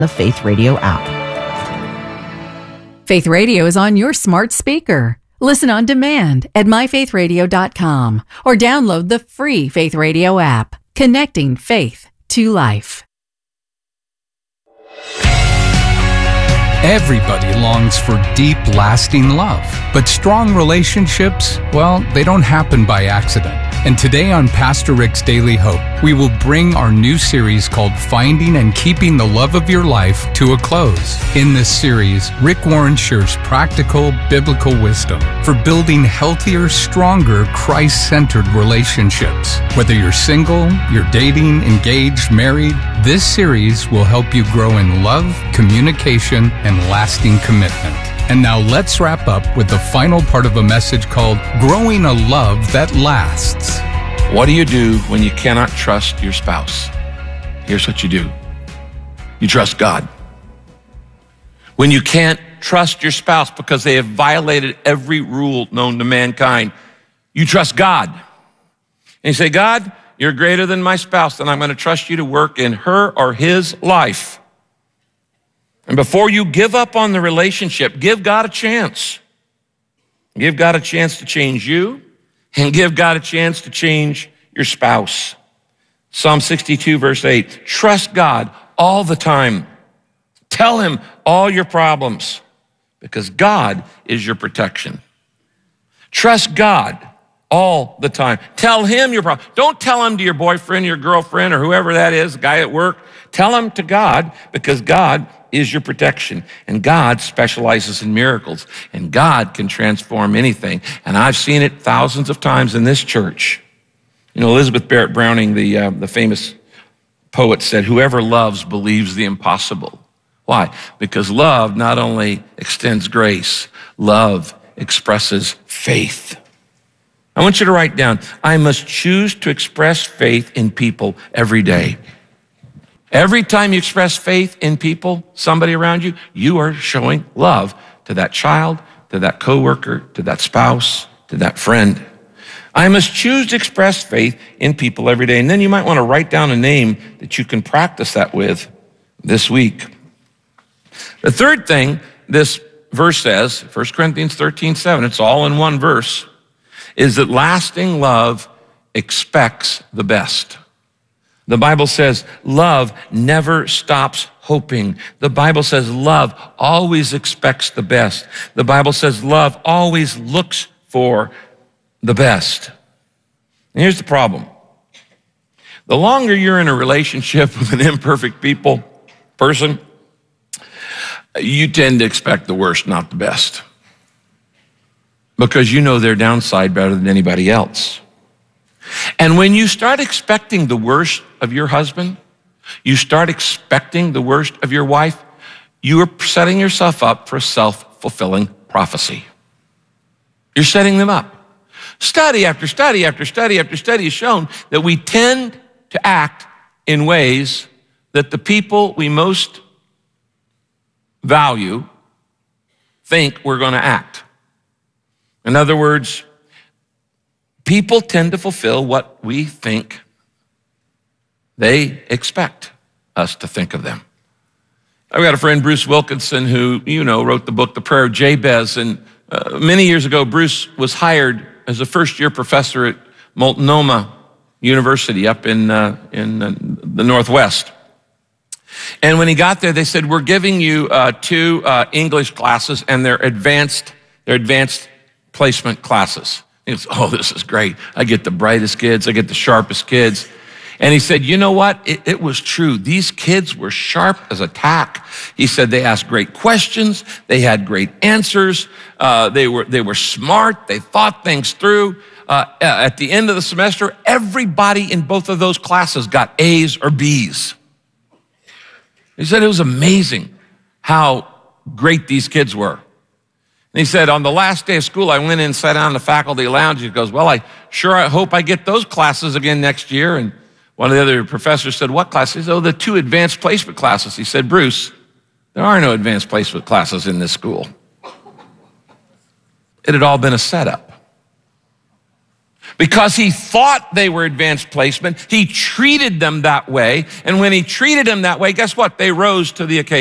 the Faith Radio app. Faith Radio is on your smart speaker. Listen on demand at myfaithradio.com or download the free Faith Radio app. Connecting faith to life. Everybody longs for deep, lasting love. But strong relationships, well, they don't happen by accident. And today on Pastor Rick's Daily Hope, we will bring our new series called Finding and Keeping the Love of Your Life to a close. In this series, Rick Warren shares practical biblical wisdom for building healthier, stronger, Christ-centered relationships. Whether you're single, you're dating, engaged, married, this series will help you grow in love, communication, and lasting commitment. And now let's wrap up with the final part of a message called Growing a Love That Lasts. What do you do when you cannot trust your spouse? Here's what you do. You trust God. When you can't trust your spouse because they have violated every rule known to mankind, you trust God. And you say, God, you're greater than my spouse, and I'm going to trust you to work in her or his life. And before you give up on the relationship, give God a chance. Give God a chance to change you, and give God a chance to change your spouse. Psalm 62, verse 8, trust God all the time. Tell him all your problems, because God is your protection. Trust God all the time. Tell him your problem. Don't tell him to your boyfriend, your girlfriend, or whoever that is, the guy at work. Tell him to God, because God is your protection. And God specializes in miracles. And God can transform anything. And I've seen it thousands of times in this church. You know, Elizabeth Barrett Browning, the famous poet, said, whoever loves believes the impossible. Why? Because love not only extends grace, love expresses faith. I want you to write down, I must choose to express faith in people every day. Every time you express faith in people, somebody around you, you are showing love to that child, to that coworker, to that spouse, to that friend. I must choose to express faith in people every day. And then you might want to write down a name that you can practice that with this week. The third thing this verse says, 1 Corinthians 13:7, it's all in one verse, is that lasting love expects the best. The Bible says love never stops hoping. The Bible says love always expects the best. The Bible says love always looks for the best. And here's the problem. The longer you're in a relationship with an imperfect person, you tend to expect the worst, not the best. Because you know their downside better than anybody else. And when you start expecting the worst of your husband, you start expecting the worst of your wife, you are setting yourself up for a self-fulfilling prophecy. You're setting them up. Study after study after study after study has shown that we tend to act in ways that the people we most value think we're going to act. In other words, people tend to fulfill what we think they expect us to think of them. I've got a friend, Bruce Wilkinson, who, wrote the book, The Prayer of Jabez. And many years ago, Bruce was hired as a first-year professor at Multnomah University up in the Northwest. And when he got there, they said, we're giving you 2 English classes, and they're advanced placement classes. He goes, oh, this is great. I get the brightest kids. I get the sharpest kids. And he said, you know what? It was true. These kids were sharp as a tack. He said they asked great questions. They had great answers. They were smart. They thought things through. At the end of the semester, everybody in both of those classes got A's or B's. He said it was amazing how great these kids were. And he said, on the last day of school, I went in and sat down in the faculty lounge. He goes, well, I hope I get those classes again next year. And one of the other professors said, what classes? Oh, the 2 advanced placement classes. He said, Bruce, there are no advanced placement classes in this school. It had all been a setup. Because he thought they were advanced placement, he treated them that way. And when he treated them that way, guess what? They rose to the occasion.